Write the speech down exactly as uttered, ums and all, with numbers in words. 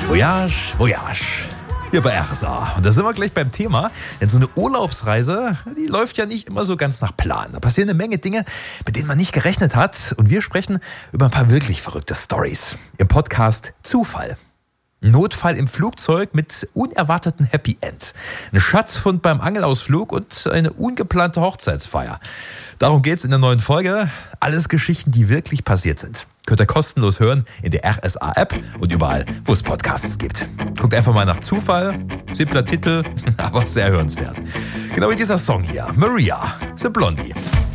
Voyage, Voyage. Hier bei R S A. Und da sind wir gleich beim Thema. Denn so eine Urlaubsreise, die läuft ja nicht immer so ganz nach Plan. Da passieren eine Menge Dinge, mit denen man nicht gerechnet hat. Und wir sprechen über ein paar wirklich verrückte Storys im Podcast Zufall. Notfall im Flugzeug mit unerwarteten Happy End. Ein Schatzfund beim Angelausflug und eine ungeplante Hochzeitsfeier. Darum geht's in der neuen Folge. Alles Geschichten, die wirklich passiert sind. Könnt ihr kostenlos hören in der R S A-App und überall, wo es Podcasts gibt. Guckt einfach mal nach Zufall. Simpler Titel, aber sehr hörenswert. Genau wie dieser Song hier. Maria, The Blondie.